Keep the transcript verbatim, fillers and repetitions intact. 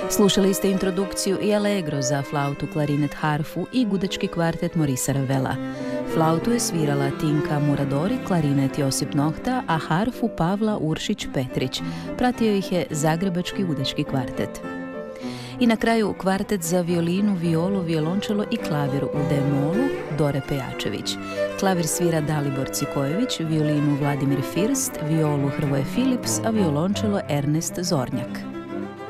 Slušali ste introdukciju i Allegro za flautu, klarinet, harfu i gudački kvartet Morisa Ravela. Flautu je svirala Tinka Muradori, klarinet Josip Nohta, a harfu Pavla Uršić-Petrić. Pratio ih je Zagrebački gudački kvartet. I na kraju kvartet za violinu, violu, violončelo i klavir u D-molu Dore Pejačević. Klavir svira Dalibor Cikojević, violinu Vladimir First, violu Hrvoje Philips, a violončelo Ernest Zornjak.